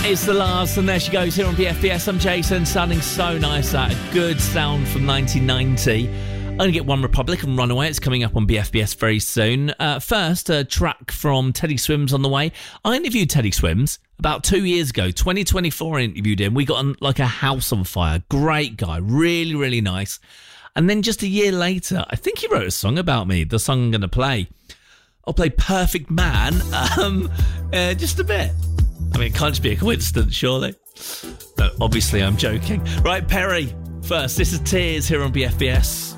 is the last, and there she goes here on BFBS. I'm Jason, sounding so nice. That a good sound from 1990. I'm going to get One Republic and Runaway. It's coming up on BFBS very soon. First, a track from Teddy Swims on the way. I interviewed Teddy Swims about 2 years ago. 2024 I interviewed him. We got on like a house on fire. Great guy. Really, really nice. And then just a year later, I think he wrote a song about me. The song I'm going to play. I'll play Perfect Man just a bit. I mean, it can't just be a coincidence, surely. But obviously, I'm joking. Right, Perry, first. This is Tears here on BFBS.